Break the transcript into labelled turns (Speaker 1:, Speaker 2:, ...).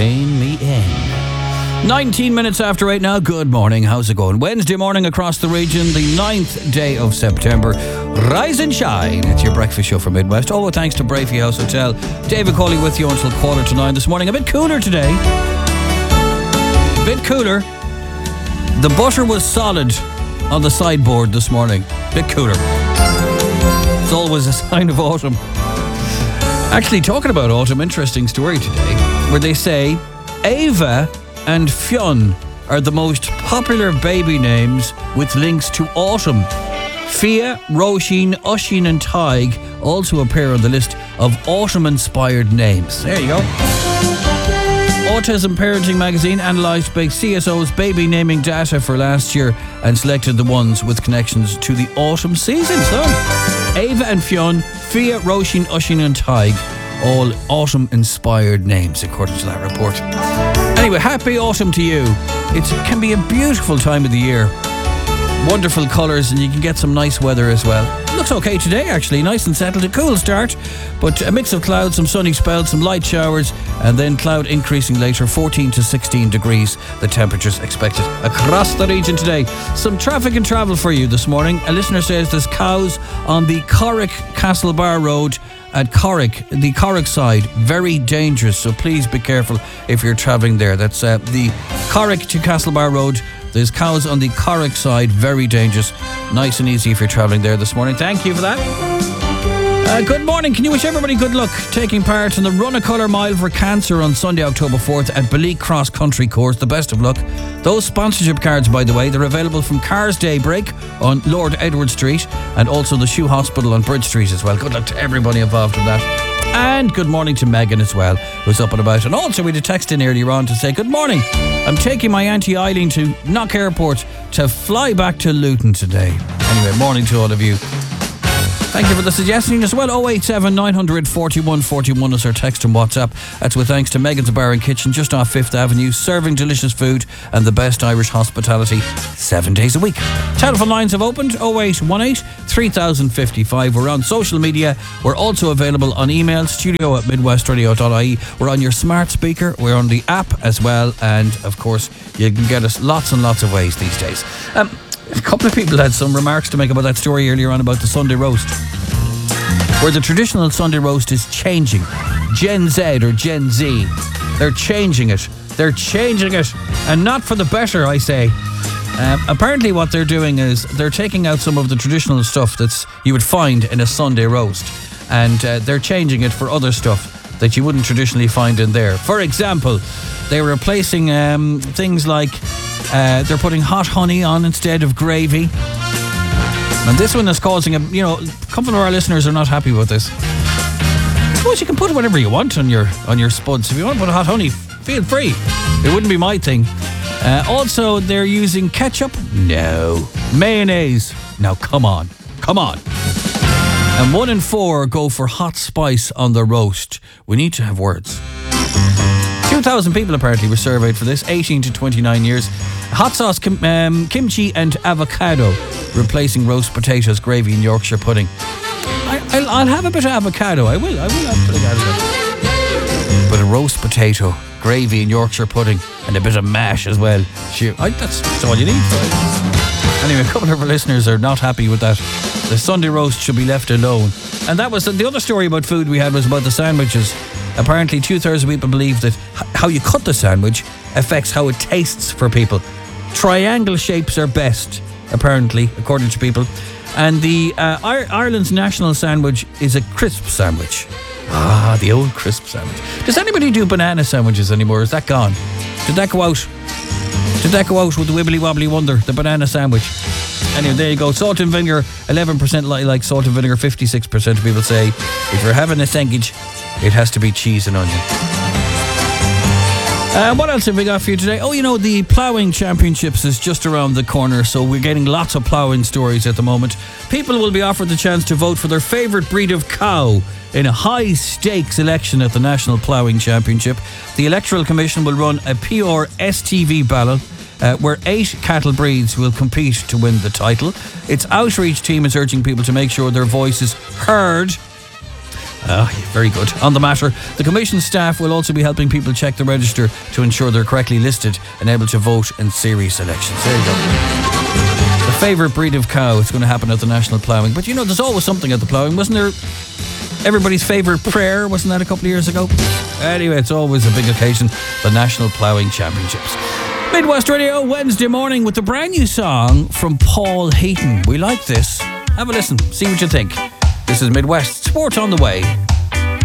Speaker 1: rein me in. 19 minutes after 8 now. Good morning. How's it going? Wednesday morning across the region, the 9th day of September. Rise and shine. It's your breakfast show from Midwest. Oh, thanks to Bravey House Hotel. David Cawley with you until 8:45 this morning. A bit cooler today. A bit cooler. The butter was solid on the sideboard this morning. Bit cooler. It's always a sign of autumn. Actually, talking about autumn, interesting story today, where they say Ava and Fionn are the most popular baby names with links to autumn. Fia, Roisin, Oisin and Tig also appear on the list of autumn-inspired names. There you go. Autism Parenting Magazine analysed by CSO's baby naming data for last year and selected the ones with connections to the autumn season. So, Ava and Fionn, Fia, Roisin, Oisin and Tig, all autumn-inspired names according to that report. Anyway, happy autumn to you. It can be a beautiful time of the year. Wonderful colours, and you can get some nice weather as well. Looks okay today, actually. Nice and settled. A cool start, but a mix of clouds, some sunny spells, some light showers, and then cloud increasing later, 14 to 16 degrees. The temperatures expected across the region today. Some traffic and travel for you this morning. A listener says there's cows on the Corrick Castlebar Road at Corrick, the Corrick side. Very dangerous, so please be careful if you're travelling there. That's the Corrick to Castlebar Road. There's cows on the Corrick side, very dangerous. Nice and easy if you're travelling there this morning. Thank you for that. Good morning. Can you wish everybody good luck taking part in the Run a Colour Mile for Cancer on Sunday, October 4th at Beleek Cross Country Course? The best of luck. Those sponsorship cards, by the way, they're available from Cars Daybreak on Lord Edward Street and also the Shoe Hospital on Bridge Street as well. Good luck to everybody involved in that. And good morning to Megan as well, who's up and about. And also we had a text in earlier on to say, good morning. I'm taking my Auntie Eileen to Knock Airport to fly back to Luton today. Anyway, morning to all of you. Thank you for the suggestion as well. 087 900 41 41 is our text and WhatsApp. That's with thanks to Megan's Bar and Kitchen just off 5th Avenue, serving delicious food and the best Irish hospitality 7 days a week. Telephone lines have opened 0818 3055. We're on social media. We're also available on email, studio@midwestradio.ie. We're on your smart speaker. We're on the app as well. And of course, you can get us lots and lots of ways these days. A couple of people had some remarks to make about that story earlier on about the Sunday roast, where the traditional Sunday roast is changing. Gen Z or Gen Z, they're changing it. They're changing it, and not for the better, I say. Apparently what they're doing is they're taking out some of the traditional stuff that you would find in a Sunday roast, and they're changing it for other stuff that you wouldn't traditionally find in there. For example, they're replacing things like they're putting hot honey on instead of gravy. And this one is causing a couple of our listeners are not happy with this. I suppose you can put whatever you want on your spuds. If you want to put hot honey, feel free. It wouldn't be my thing. Also, they're using ketchup. No. Mayonnaise. Now, come on. And 1 in 4 go for hot spice on the roast. We need to have words. 2,000 people apparently were surveyed for this, 18 to 29 years. Hot sauce, kimchi and avocado, replacing roast potatoes, gravy and Yorkshire pudding. I'll have a bit of avocado. I will have a bit of avocado. But a roast potato, gravy and Yorkshire pudding, and a bit of mash as well. That's all you need. Anyway, a couple of our listeners are not happy with that. The Sunday roast should be left alone. And that was the other story about food we had was about the sandwiches. Apparently 2/3 of people believe that how you cut the sandwich affects how it tastes for people. Triangle shapes are best, apparently, according to people. And the Ireland's national sandwich is a crisp sandwich. Ah, the old crisp sandwich. Does anybody do banana sandwiches anymore? Is that gone? Did that go out? Did that go out with the wibbly wobbly wonder, the banana sandwich? Anyway, there you go. Salt and vinegar, 11% like salt and vinegar. 56% of people say if you're having a sandwich, it has to be cheese and onion. What else have we got for you today? Oh, the ploughing championships is just around the corner, so we're getting lots of ploughing stories at the moment. People will be offered the chance to vote for their favourite breed of cow in a high-stakes election at the National Ploughing Championship. The Electoral Commission will run a PR STV ballot where 8 cattle breeds will compete to win the title. Its outreach team is urging people to make sure their voice is heard Very good. On the matter, the Commission staff will also be helping people check the register to ensure they're correctly listed and able to vote in serious elections. There you go. The favourite breed of cow, it's going to happen at the National Ploughing. But there's always something at the ploughing, wasn't there? Everybody's favourite prayer, wasn't that a couple of years ago? Anyway, it's always a big occasion, the National Ploughing Championships. Midwest Radio, Wednesday morning with the brand new song from Paul Heaton. We like this. Have a listen, see what you think. This is Midwest Sport on the way.